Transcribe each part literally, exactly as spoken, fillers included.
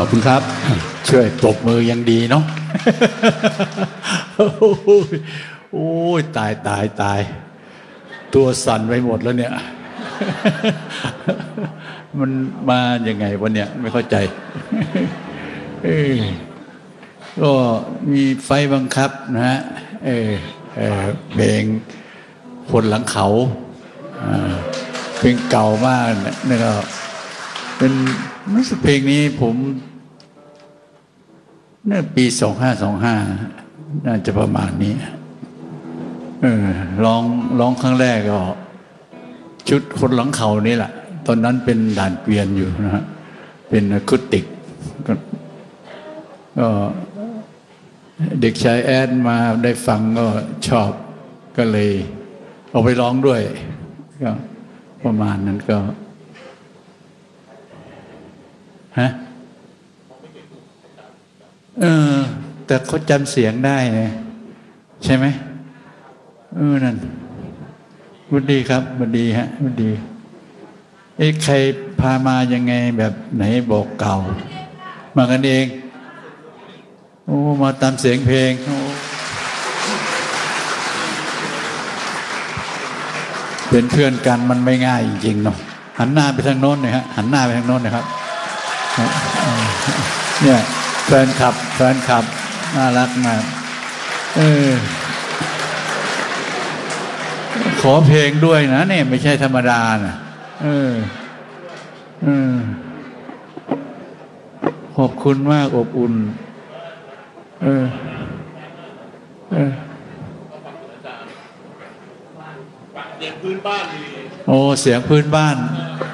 อบคุณครับช่วยตบมือยังดีเนาะ โอ้ยตายตายตายตัวสั่นไปหมดแล้วเนี่ย มันมาอย่างไงวันเนี้ยไม่เข้าใจ ก็มีไฟบังคับนะฮะเออเออเพลงคนหลังเขาเพลงเก่ามากนี่ก็เป็นรู้สึกเพลงนี้ผมเนี่ยปีสองห้าสองห้าน่าจะประมาณนี้เออร้องร้องครั้งแรกก็ชุดคนหลังเขานี่แหละตอนนั้นเป็นด่านเกวียนอยู่นะฮะเป็นอะคูสติกก็เด็กชายแอดมาได้ฟังก็ชอบก็เลยเอาไปร้องด้วยก็ประมาณนั้นก็ฮะเออแต่เขาจำเสียงได้นะใช่ไหมเออนั่นวันดีครับวันดีฮะวันดีเอ๊ะใครพามายังไงแบบไหนบอกเก่ามากันเองโอ้มาตามเสียงเพลงเป็นเพื่อนกันมันไม่ง่ายจริงๆเนาะหันหน้าไปทางโน้นหน่อยฮะหันหน้าไปทางโน้นนะครับเนี่ยแฟนคลับแฟนคลับน่ารักมากเออขอเพลงด้วยนะเนี่ยไม่ใช่ธรรมดานะเออเออขอบคุณมากอบอุ่นเออเออเสียงพื้นบ้านโอ้เสียงพื้นบ้าน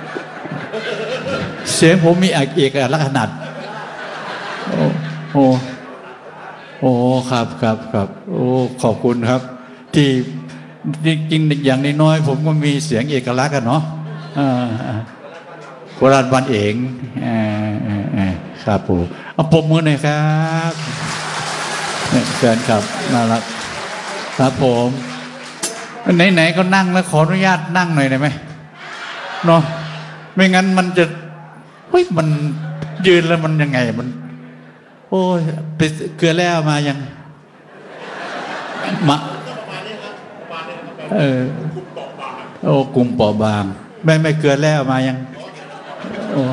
เสียงผมมีเอกลักษณ์ขนาดโอ้โอ้โอ้ครับครับครับโอ้ขอบคุณครับที่จริงๆอย่างน้อยๆผมก็มีเสียงเอกลักษณ์กันเนาะโคราชบ้านเองครับผมเอาปมมือหน่อยครับแฟนครับน่ารักครับผมไหนๆก็นั่งแล้วขออนุญาตนั่งหน่อยได้ไหมเนาะไม่งั้นมันจะเฮ้ยมันยืนแล้วมันยังไงมันโอ้ยไปเกลือแล้วมายังมาเออโอ้กลุ่มเปราะบางไม่ไม่เกลือแล้วมายังโอ้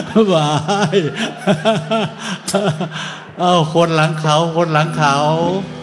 บายเอาคนหลังเขาคนหลังเขา